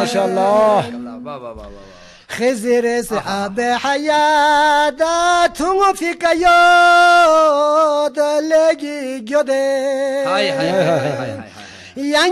ماشاءالله خزر سعب حياتهم فيك يا دلقي جده هاي